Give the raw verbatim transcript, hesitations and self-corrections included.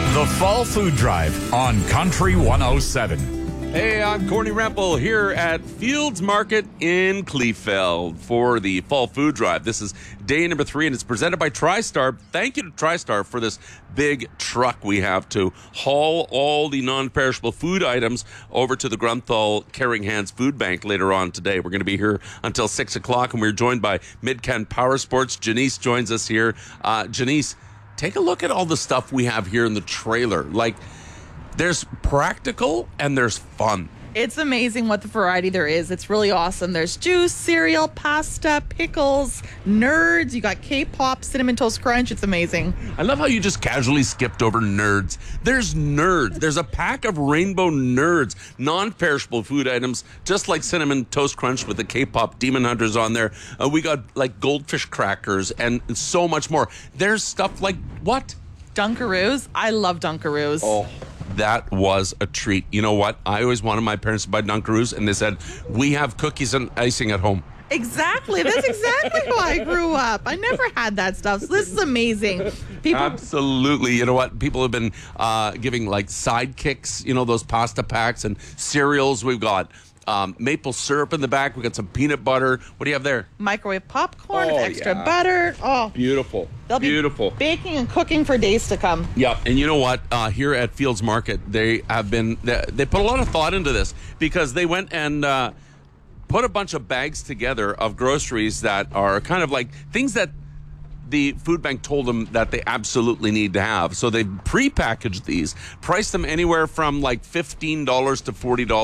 The Fall Food Drive on Country one oh seven. Hey, I'm Corny Rempel here at Fields Market in Kleefeld for the Fall Food Drive. This is day number three, and it's presented by TriStar. Thank you to TriStar for this big truck we have to haul all the non-perishable food items over to the Grunthal Caring Hands Food Bank later on today. We're going to be here until six o'clock, and we're joined by Midcan Power Sports. Janice joins us here. Uh, Janice, take a look at all the stuff we have here in the trailer. Like, there's practical and there's fun. It's amazing what the variety there is. It's really awesome. There's juice, cereal, pasta, pickles, nerds. You got K-pop, Cinnamon Toast Crunch. It's amazing. I love how you just casually skipped over nerds. There's nerds. There's a pack of rainbow nerds, non-perishable food items, just like Cinnamon Toast Crunch with the K-pop Demon Hunters on there. Uh, we got like goldfish crackers and so much more. There's stuff like what? Dunkaroos. I love Dunkaroos. Oh. That was a treat. You know what? I always wanted my parents to buy Dunkaroos, and they said, we have cookies and icing at home. Exactly. That's exactly how I grew up. I never had that stuff. So this is amazing. People. Absolutely. You know what? People have been uh, giving like sidekicks, you know, those pasta packs and cereals. We've got um, maple syrup in the back. We've got some peanut butter. What do you have there? Microwave popcorn, Oh, with extra yeah. butter. Oh, Beautiful. they'll be Beautiful. baking and cooking for days to come. Yeah, and you know what? Uh, here at Fields Market, they have been they, they put a lot of thought into this because they went and uh, put a bunch of bags together of groceries that are kind of like things that the food bank told them that they absolutely need to have. So they prepackaged these, priced them anywhere from like fifteen dollars to forty dollars.